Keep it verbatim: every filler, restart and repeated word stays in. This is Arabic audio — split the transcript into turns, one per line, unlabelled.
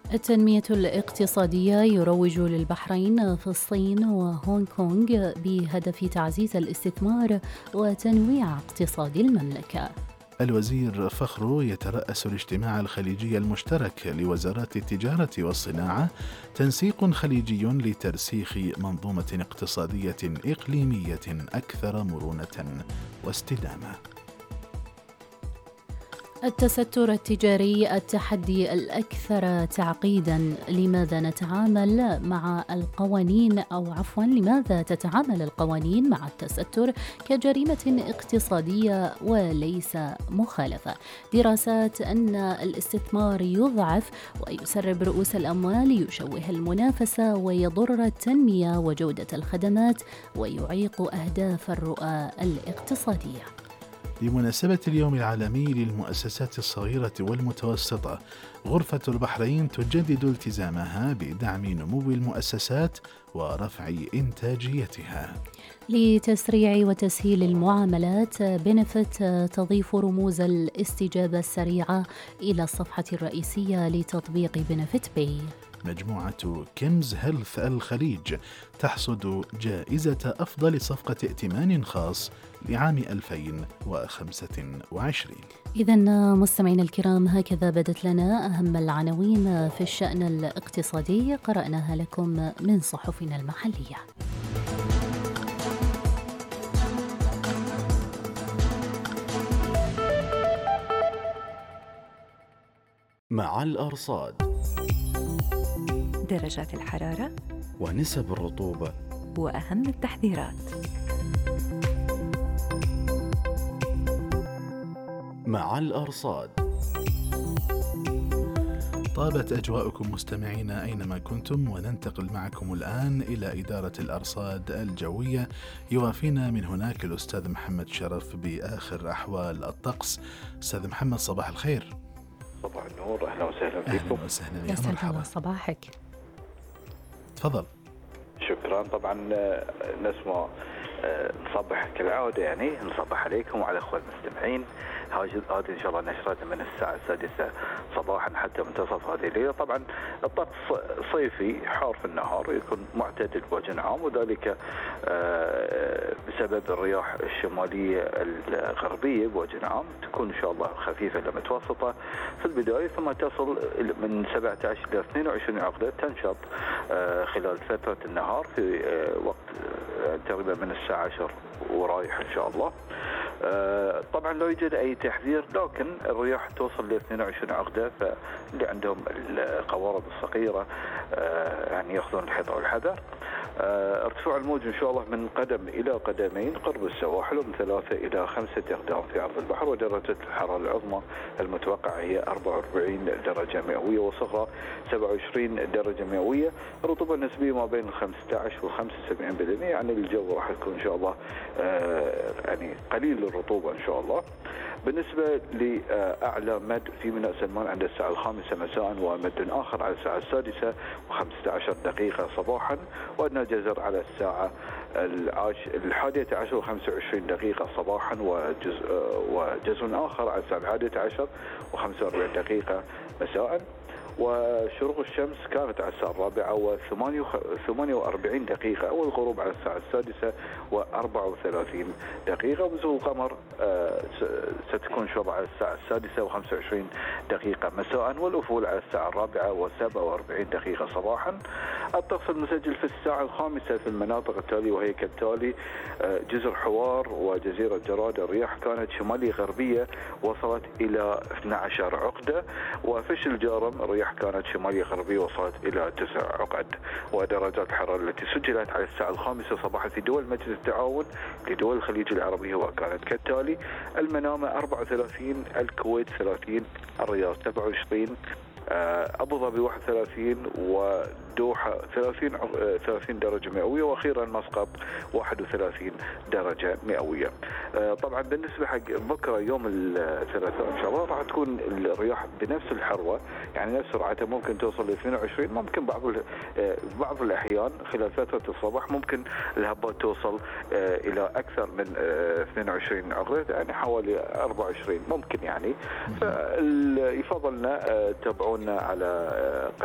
التنمية الاقتصادية يروج للبحرين في الصين وهونغ كونغ بهدف تعزيز الاستثمار وتنويع اقتصاد المملكة.
الوزير فخرو يترأس الاجتماع الخليجي المشترك لوزارات التجارة والصناعة، تنسيق خليجي لترسيخ منظومة اقتصادية إقليمية أكثر مرونة واستدامة.
التستر التجاري التحدي الأكثر تعقيداً. لماذا نتعامل مع القوانين أو عفواً لماذا تتعامل القوانين مع التستر كجريمة اقتصادية وليس مخالفة؟ دراسات أن الاستثمار يضعف ويسرب رؤوس الأموال، يشوه المنافسة ويضر التنمية وجودة الخدمات ويعيق أهداف الرؤى الاقتصادية.
بمناسبة اليوم العالمي للمؤسسات الصغيرة والمتوسطة، غرفة البحرين تجدد التزامها بدعم نمو المؤسسات ورفع إنتاجيتها.
لتسريع وتسهيل المعاملات، بنفت تضيف رموز الاستجابة السريعة إلى الصفحة الرئيسية لتطبيق بنفت باي.
مجموعة كيمز هيلث الخليج تحصد جائزة أفضل صفقة ائتمان خاص لعام ألفين وخمسة وعشرين.
إذن مستمعينا الكرام، هكذا بدت لنا أهم العناوين في الشأن الاقتصادي، قرأناها لكم من صحفنا المحلية.
مع الأرصاد:
درجات الحرارة
ونسب الرطوبة
وأهم التحذيرات.
مع الأرصاد.
طابت أجواءكم مستمعينا أينما كنتم، وننتقل معكم الآن إلى إدارة الأرصاد الجوية. يوافينا من هناك الأستاذ محمد شرف بآخر أحوال الطقس. أستاذ محمد، صباح الخير.
صباح النور، أهلا وسهلا فيكم.
أهلا وسهلا،
يا
يا مرحبا.
صباحك.
تفضل.
شكرا. طبعا نسمع نصبح كالعادة، يعني نصبح عليكم وعلى أخوة المستمعين. هذه إن شاء الله نشرتنا من الساعة السادسة صباحا حتى منتصف هذه الليلة. طبعا الطقس صيفي حار في النهار، يكون معتدل بوجه عام، وذلك بسبب الرياح الشمالية الغربية بوجه عام، تكون إن شاء الله خفيفة إلى متوسطة في البداية، ثم تصل من سبعة عشر إلى اثنين وعشرين عقدة، تنشط خلال فترة النهار في وقت تقريبا من الساعة عشر ورايح إن شاء الله. طبعا لا يوجد أي تحذير، لكن الرياح توصل ل اثنين وعشرين عقدة، فاللي عندهم القوارب الصغيرة يعني يأخذون الحذر والحذر. ارتفاع الموج إن شاء الله من قدم إلى قدمين قرب السواحل، ومن ثلاثة إلى خمسة أقدام في عرض البحر. ودرجة الحرارة العظمى المتوقعة هي أربعة وأربعين درجة مئوية، وصغرى سبعة وعشرين درجة مئوية. الرطوبة النسبية ما بين خمسة عشر و خمسة وسبعين بالمئة، يعني الجو راح يكون إن شاء الله يعني قليل الرطوبة إن شاء الله. بالنسبة لأعلى مد في ميناء سلمان عند الساعة الخامسة مساء، ومد آخر على الساعة السادسة وخمسة عشر دقيقة صباحا، وأدنى جزر على الساعة الحادية عشر وخمسة وعشرين دقيقة صباحا، وجزء وجزء آخر على الساعة الحادية عشر وخمسة وأربعين دقيقة مساء. وشروق الشمس كانت على الساعة الرابعة وثمانية وأربعين دقيقة، والغروب على الساعة السادسة وأربعة وثلاثين دقيقة. ونزول القمر ستكون إن شاء الله على الساعة السادسة وخمسة وعشرين دقيقة مساء، والأفول على الساعة الرابعة وسبعة وأربعين دقيقة صباحا. الطقس المسجل في الساعة الخامسة في المناطق التالية وهي كالتالي: جزر حوار وجزيرة جراد الرياح كانت شمالية غربية وصلت إلى اثني عشر عقدة، وفش الجارم الرياح كانت شمالية غربية وصلت إلى تسع عقد. ودرجات الحرارة التي سجلت على الساعة الخامسة صباحا في دول مجلس التعاون لدول الخليج العربي وكانت كالتالي: المنامة أربعة وثلاثين، الكويت ثلاثين، الرياض سبعة وعشرين، أبو ظبي واحد وثلاثين، ودوحة ثلاثين ثلاثين درجة مئوية، وأخيرا مسقط واحد وثلاثين درجة مئوية. طبعا بالنسبة حق بكرة يوم الثلاثاء إن شاء الله راح تكون الرياح بنفس الحروة، يعني نفس سرعتها، ممكن توصل ل اثنين وعشرين، ممكن بعض بعض الأحيان خلال فترة الصباح ممكن الهبات توصل إلى أكثر من اثنين وعشرين عقدة، يعني حوالي أربعة وعشرين ممكن يعني. فيفضلنا تابعونا على